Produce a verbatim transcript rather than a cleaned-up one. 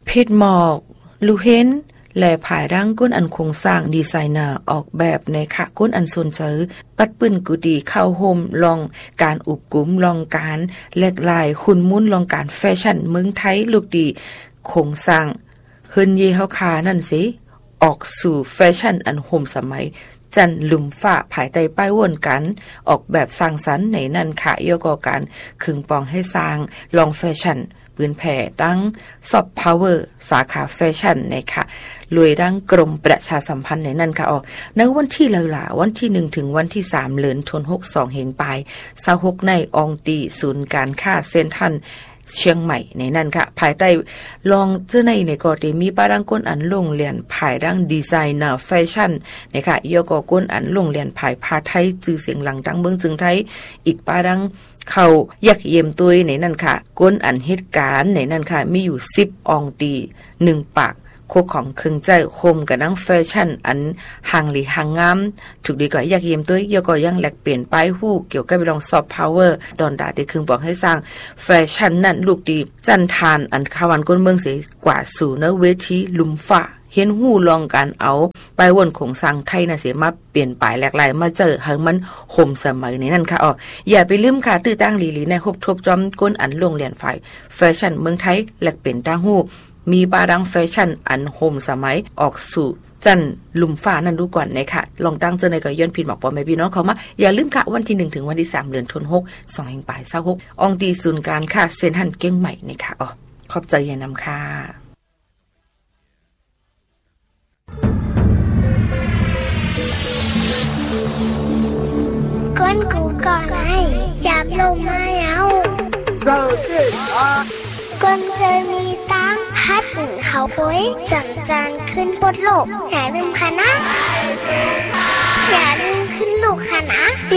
เพชรหมอกลูเห็นและภายร่างก้นอันโครงสร้างดีไซเนอร์ออกแบบในค่ะก้นอันสนเจอปัดปื้นกุดีเข้าโฮมลองการอุบกุมลองการแลกลายคุณมุ่นลองการแฟชั่นเมืองไทยลูกดีโครงสร้างเฮินเยเฮาคานั่นสิออกสู่แฟชั่นอันโฮมสมัยจันลุมฝ่าภายใต้ป้ายวนกันออกแบบสร้างสรรค์ในนั่นค่ะเยอะกว่ากันขึงปองให้สร้างลองแฟชั่นปืนแผ่ดังซอฟต์พาวเวอร์สาขาแฟชั่นนะคะลุยดังกรมประชาสัมพันธ์ในนั่นค่ะอ๋อในวันที่เลยล่ะวันที่หนึ่งถึงวันที่สามเดือนธันวาคมเหงปลายเสาหกในอองตีศูนย์การค้าเซ็นทรัลเชียงใหม่ในนั่นค่ะภายใต้ลองเจ้าในในก็ได้มีป้าดังก้นอันลงเรียนภายดังดีไซเนอร์แฟชั่นนะคะยกก็ก้นอันลงเรียนภายพาไทยจื่อเสียงหลังดังเมืองจึงไทยอีกป้าดังเขายักเยี่ยมตัวในนั่นค่ะก้นอันเหตุการณ์ในนั่นค่ะมีอยู่สิบอองตีหนึ่งปากโคของเครื่องใจโคมกับนังแฟชั่นอันห่างหลีห่างงามถูกดีกว่าอยากเยี่ยมตัวเยอะก็ยังแหลกเปลี่ยนป้ายหู้เกี่ยวกับเรื่องซอฟต์พาวเวอร์ดอนดาได้คืนบอกให้สร้างแฟชั่นนั่นลูกดีจันทานอันขวันก้นเมืองเสียกว่าสู่เนเวทีลุมฟ้าเห็นหู้ลองการเอาไปวนของสร้างไทยน่ะเสียมาเปลี่ยนปลายแหลกหลายมาเจอให้มันห่มสมัยนี้นั่นค่ะอ๋ออย่าไปลืมค่ะตื้อตั้งหลีๆในครบทบจอมก้นอันโรงเรียนฝ่ายแฟชั่นเมืองไทยแหลกเปลี่ยนตั้งหู้มีบาดังแฟชั่นอันโฮมสมัยออกสู่จันลุมฟ้านั่นดูก่อนนะค่ะลองตั้งเจอในก็ย้อนพินบอกปอแม่พี่น้องเขามาอย่าลืมค่ะวันที่หนึ่งถึงวันที่สามเดือนธันวาคมสองแห่งปลายเศร้าหกอองดีศูนย์การค่ะเซ็นทรัลเก้งใหม่นี่ค่ะอ๋อขอบใจอย่านำค่ะก้นกูก่อนไอ้อยากลงมาแล้วก้นเคยมีตั้งพัดหนึ่งเขาโป้ยจังจานขึ้นบนโลกอย่าลืมค่ะนะอย่าลืมขึ้นลูกค่ะนะปี